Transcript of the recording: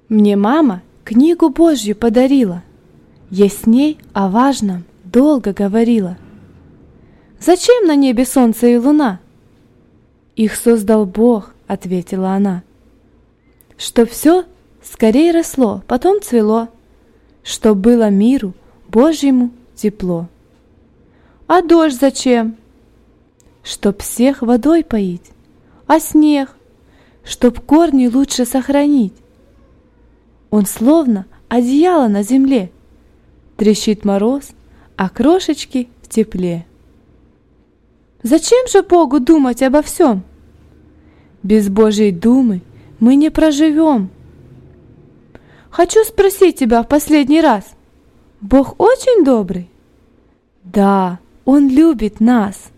Мне мама книгу Божью подарила. Я с ней о важном долго говорила. Зачем на небе солнце и луна? Их создал Бог, ответила она. Чтоб все скорей росло, потом цвело, чтоб было миру Божьему тепло. А дождь зачем? Чтоб всех водой поить. А снег? Чтоб корни лучше сохранить. Он словно одеяло на земле. Трещит мороз, а крошечки в тепле. Зачем же Богу думать обо всем? Без Божьей думы мы не проживем. Хочу спросить тебя в последний раз. Бог очень добрый? Да, Он любит нас.